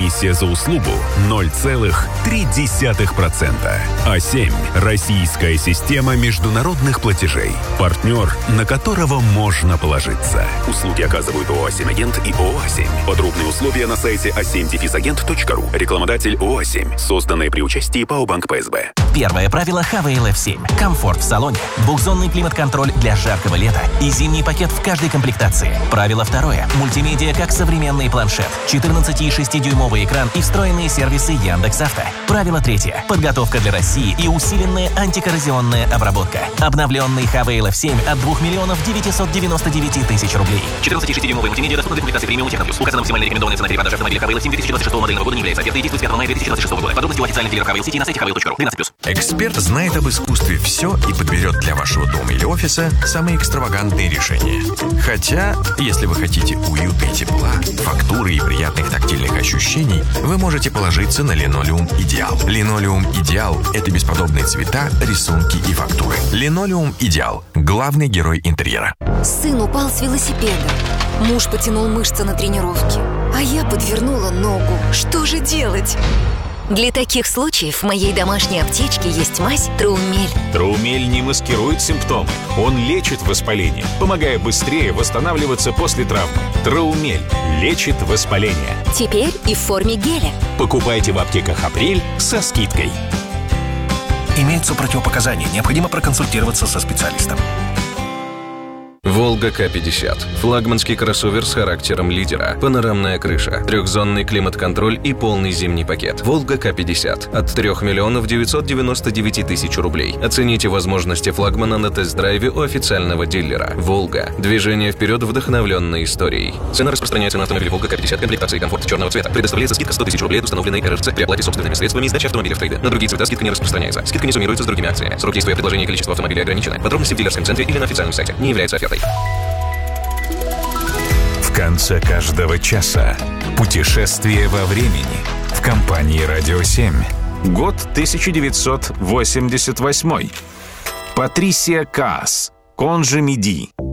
Комиссия за услугу 0,3%. А7 – российская система международных платежей. Партнер, на которого можно положиться. Услуги оказывают ООО «А7-агент» и ООО «А7». Подробные условия на сайте a7-agent.ru. Рекламодатель ООО «А7». Созданное при участии ПАО «Банк ПСБ». Первое правило ХВЛФ-7. Комфорт в салоне. Двухзонный климат-контроль для жаркого лета и зимний пакет в каждой комплектации. Правило второе. Мультимедиа как современный планшет. 14,6-дюймовый экран и встроенные сервисы Яндекс.Авто. Правило третье. Подготовка для России и усиленная антикоррозионная обработка. Обновленный ХВЛФ-7 от 2 999 000 рублей. 14,6-дюймовый мультимедиа доступны в комплектации премиум Техноплюс. Указана максимальная рекомендованная цена передачи автомобиля ХВЛФ-7 2026 модельного года не является. Оферта действует с 5 мая 2026 года. Подробности у официальных дилеров ХВЛ-сети на сайте hvel.ru. 12+. Эксперт знает об искусстве все и подберет для вашего дома или офиса самые экстравагантные решения. Хотя, если вы хотите уюта и тепла, фактуры и приятных тактильных ощущений, вы можете положиться на Линолеум Идеал. Линолеум Идеал – это бесподобные цвета, рисунки и фактуры. Линолеум Идеал – главный герой интерьера. Сын упал с велосипеда. Муж потянул мышцы на тренировке. А я подвернула ногу. Что же делать? Для таких случаев в моей домашней аптечке есть мазь Траумель. Траумель не маскирует симптомы. Он лечит воспаление, помогая быстрее восстанавливаться после травмы. Траумель лечит воспаление. Теперь и в форме геля. Покупайте в аптеках «Апрель» со скидкой. Имеются противопоказания. Необходимо проконсультироваться со специалистом. «Волга К-50». Флагманский кроссовер с характером лидера. Панорамная крыша, трехзонный климат-контроль и полный зимний пакет. «Волга К-50» от 3 999 000 рублей. Оцените возможности флагмана на тест-драйве у официального дилера. «Волга». Движение вперед, вдохновленной историей. Цена распространяется на автомобиль «Волга К-50» комплектации «Комфорт» черного цвета. Предоставляется скидка 100 000 рублей от установленной РРЦ при оплате собственными средствами и сдаче автомобиля в трейд. На другие цвета скидка не распространяется. Скидка не суммируется с другими акциями. Срок действия предложения и количество автомобилей ограничены. Подробности в дилерском центре или на официальном сайте. Не является офертой. В конце каждого часа путешествие во времени в компании «Радио 7». Год 1988. Патрисия Каас, Конжи Миди.